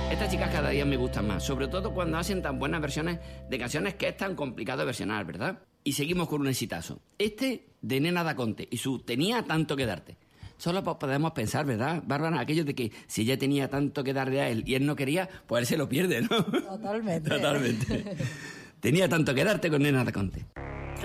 Estas chicas cada día me gustan más, sobre todo cuando hacen tan buenas versiones de canciones que es tan complicado versionar, ¿verdad? Y seguimos con un exitazo. Este de Nena da Conte y su Tenía tanto que darte. Solo podemos pensar, ¿verdad, Bárbara? Aquello de que si ella tenía tanto que darle a él y él no quería, pues él se lo pierde, ¿no? Totalmente. Totalmente. Tenía tanto que darte con Nena da Conte.